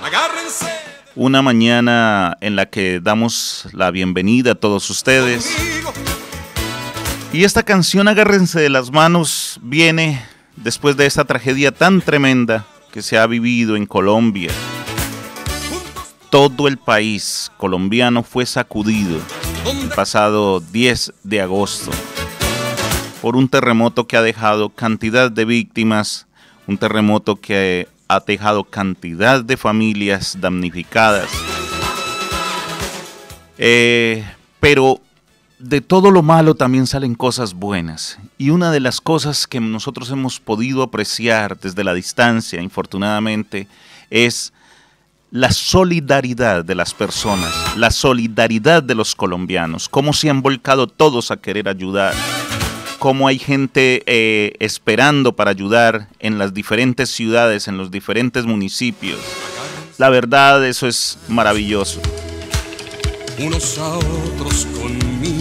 Una mañana en la que damos la bienvenida a todos ustedes. Y esta canción, Agárrense de las manos, viene después de esta tragedia tan tremenda que se ha vivido en Colombia. Todo el país colombiano fue sacudido el pasado 10 de agosto por un terremoto que ha dejado cantidad de víctimas, un terremoto que ha dejado cantidad de familias damnificadas. Pero de todo lo malo también salen cosas buenas. Y una de las cosas que nosotros hemos podido apreciar desde la distancia, infortunadamente, es la solidaridad de las personas, la solidaridad de los colombianos, cómo se han volcado todos a querer ayudar, cómo hay gente esperando para ayudar en las diferentes ciudades, en los diferentes municipios. La verdad, eso es maravilloso. Unos a otros conmigo.